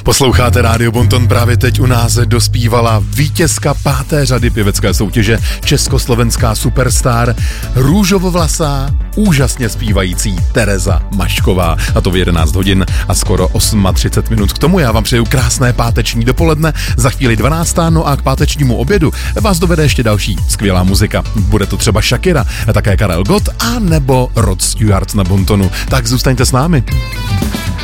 Posloucháte Rádio Bonton, právě teď u nás dospívala vítězka 5. řady pěvecké soutěže Československá superstar, růžovovlasá, úžasně zpívající Tereza Mašková. A to v 11 hodin a skoro 38 minut k tomu. Já vám přeju krásné páteční dopoledne, za chvíli 12. No a k pátečnímu obědu vás dovede ještě další skvělá muzika. Bude to třeba Shakira, také Karel Gott a nebo Rod Stewart na Bontonu. Tak zůstaňte s námi.